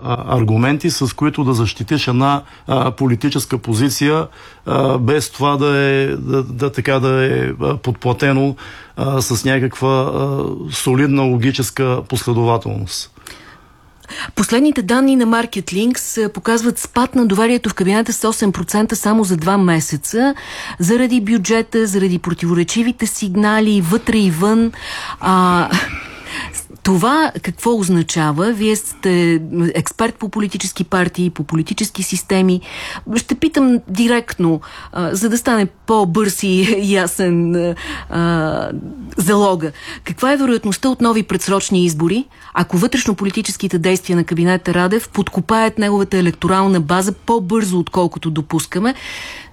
аргументи, с които да защитиш една политическа позиция, без това да е подплатено с някаква солидна логическа последователност. Последните данни на Market Links показват спад на доверието в кабинета с 8% само за 2 месеца, заради бюджета, заради противоречивите сигнали вътре и вън. Това какво означава? Вие сте експерт по политически партии, по политически системи. Ще питам директно, за да стане по-бърз и ясен залога. Каква е вероятността от нови предсрочни избори, ако вътрешно-политическите действия на кабинета Радев подкопаят неговата електорална база по-бързо, отколкото допускаме?